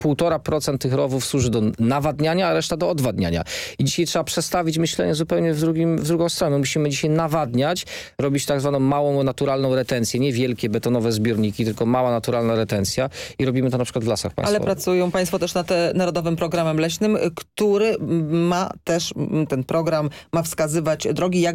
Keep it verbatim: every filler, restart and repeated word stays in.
półtora procent tych rowów służy do nawadniania, a reszta do odwadniania. I dzisiaj trzeba przestawić myślenie zupełnie w, drugim, w drugą stronę. Musimy dzisiaj nawadniać, robić tak zwaną małą, naturalną retencję. Nie wielkie betonowe zbiorniki, tylko mała, naturalna retencja. I robimy to na przykład w lasach państwowych. Ale pracują państwo też nad Narodowym Programem Leśnym, który ma też, ten program ma wskazywać drogi, jak